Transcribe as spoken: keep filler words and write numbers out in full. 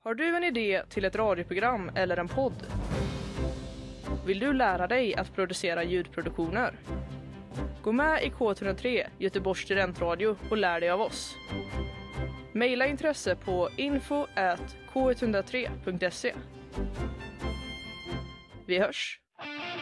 Har du en idé till ett radioprogram eller en podd? Vill du lära dig att producera ljudproduktioner? Gå med i K ett noll tre, Göteborgs studentradio, och lär dig av oss. Maila intresse på info at k ett noll tre punkt se. Vi hörs!